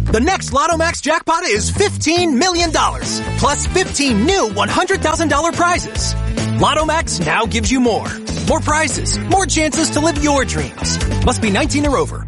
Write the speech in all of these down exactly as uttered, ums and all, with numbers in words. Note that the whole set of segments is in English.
The next Lotto Max jackpot is fifteen million dollars, plus fifteen new one hundred thousand dollars prizes. Lotto Max now gives you more. More prizes, more chances to live your dreams. Must be nineteen or over.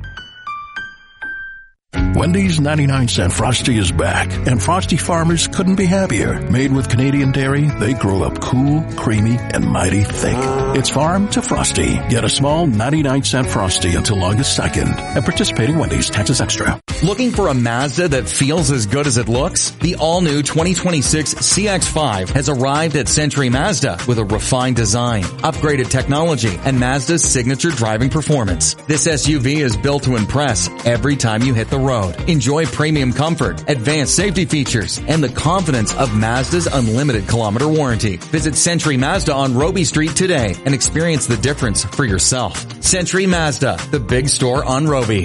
Wendy's ninety-nine cent Frosty is back, and Frosty farmers couldn't be happier. Made with Canadian dairy, they grow up cool, creamy, and mighty thick. It's farm to Frosty. Get a small ninety-nine cent Frosty until August second. At participating Wendy's, taxes extra. Looking for a Mazda that feels as good as it looks? The all-new twenty twenty-six C X five has arrived at Century Mazda with a refined design, upgraded technology, and Mazda's signature driving performance. This S U V is built to impress every time you hit the road. Enjoy premium comfort, advanced safety features, and the confidence of Mazda's unlimited kilometer warranty. Visit Century Mazda on Roby Street today and experience the difference for yourself. Century Mazda, the big store on Roby.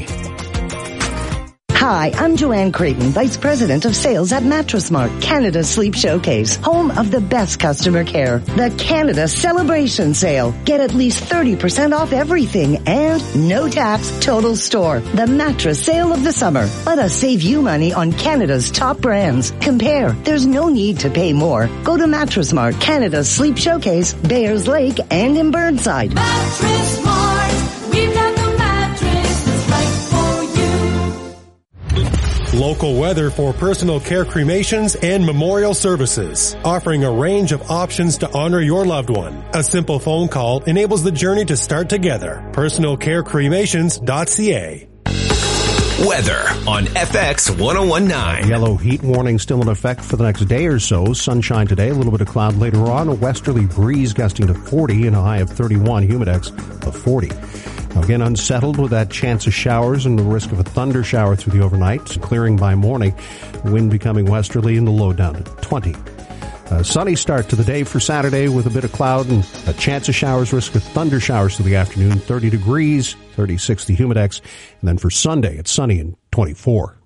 Hi, I'm Joanne Creighton, Vice President of Sales at Mattress Mart, Canada's Sleep Showcase, home of the best customer care. The Canada Celebration Sale. Get at least thirty percent off everything and no tax total store. The mattress sale of the summer. Let us save you money on Canada's top brands. Compare. There's no need to pay more. Go to Mattress Mart, Canada's Sleep Showcase, Bayers Lake, and in Burnside. Mattress Mart. We've got the mattress that's right for you. Local weather for personal care cremations and memorial services, offering a range of options to honor your loved one. A simple phone call enables the journey to start together. personal care cremations dot c a. Weather on F X one oh one nine. Yellow heat warning still in effect for the next day or so. Sunshine today, a little bit of cloud later on. A westerly breeze gusting to forty and a high of thirty-one. Humidex of forty. Again, unsettled with that chance of showers and the risk of a thunder shower through the overnight. Clearing by morning. Wind becoming westerly and the low down to twenty. A sunny start to the day for Saturday with a bit of cloud and a chance of showers, risk of thunder showers through the afternoon. thirty degrees, thirty-six the Humidex. And then for Sunday, it's sunny and twenty-four.